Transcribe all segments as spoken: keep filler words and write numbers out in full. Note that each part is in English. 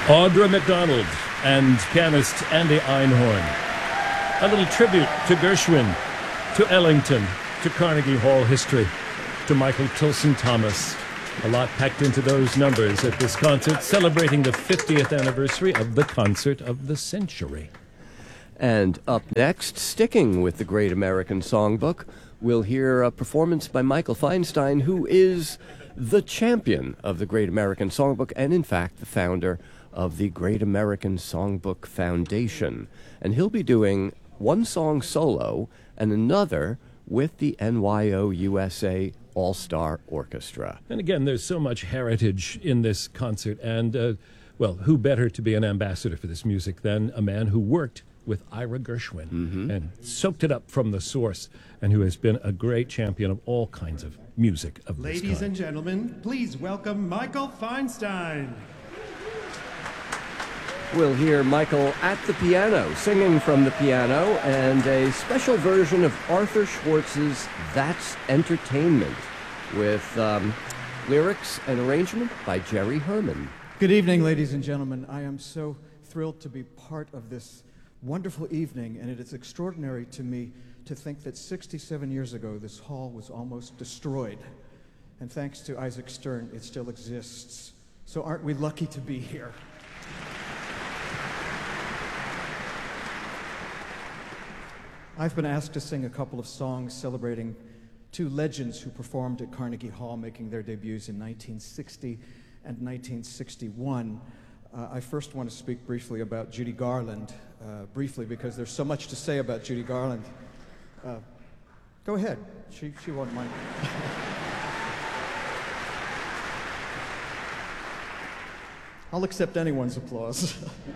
Audra McDonald and pianist Andy Einhorn. A little tribute to Gershwin, to Ellington, to Carnegie Hall history, to Michael Tilson Thomas. A lot packed into those numbers at this concert, celebrating the fiftieth anniversary of the concert of the century. And up next, sticking with the Great American Songbook, we'll hear a performance by Michael Feinstein, who is the champion of the Great American Songbook and, in fact, the founder of the Great American Songbook Foundation. And he'll be doing one song solo and another with the N Y O U S A All-Star Orchestra. And again, there's so much heritage in this concert, and, uh, well, who better to be an ambassador for this music than a man who worked with Ira Gershwin mm-hmm. and soaked it up from the source, and who has been a great champion of all kinds of music of this kind. Ladies and gentlemen, please welcome Michael Feinstein. We'll hear Michael at the piano, singing from the piano, and a special version of Arthur Schwartz's That's Entertainment, with um, lyrics and arrangement by Jerry Herman. Good evening, ladies and gentlemen. I am so thrilled to be part of this wonderful evening, and it is extraordinary to me to think that sixty-seven years ago this hall was almost destroyed. And thanks to Isaac Stern, it still exists. So aren't we lucky to be here? I've been asked to sing a couple of songs celebrating two legends who performed at Carnegie Hall, making their debuts in nineteen sixty and nineteen sixty-one. Uh, I first want to speak briefly about Judy Garland, uh, briefly because there's so much to say about Judy Garland. Uh, go ahead, she, she won't mind. I'll accept anyone's applause.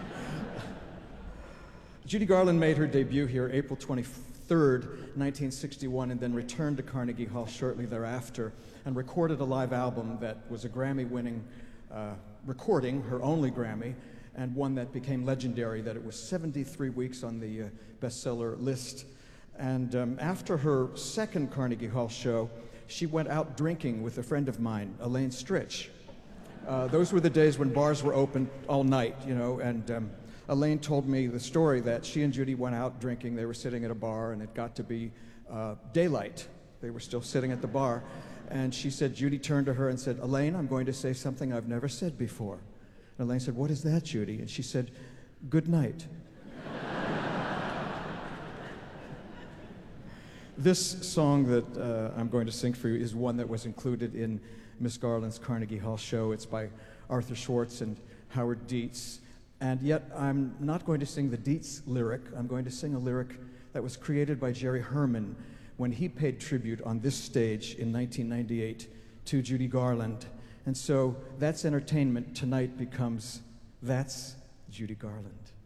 Judy Garland made her debut here April twenty-third, nineteen sixty-one, and then returned to Carnegie Hall shortly thereafter and recorded a live album that was a Grammy-winning uh, recording, her only Grammy, and one that became legendary, that it was seventy-three weeks on the uh, bestseller list. And um, after her second Carnegie Hall show, she went out drinking with a friend of mine, Elaine Stritch. Uh, those were the days when bars were open all night, you know, and um, Elaine told me the story that she and Judy went out drinking. They were sitting at a bar, and it got to be uh, daylight. They were still sitting at the bar. And she said, Judy turned to her and said, Elaine, I'm going to say something I've never said before. And Elaine said, what is that, Judy? And she said, good night. This song that uh, I'm going to sing for you is one that was included in Miss Garland's Carnegie Hall show. It's by Arthur Schwartz and Howard Dietz. And yet, I'm not going to sing the Dietz lyric. I'm going to sing a lyric that was created by Jerry Herman when he paid tribute on this stage in nineteen ninety-eight to Judy Garland. And so, That's Entertainment tonight becomes That's Judy Garland.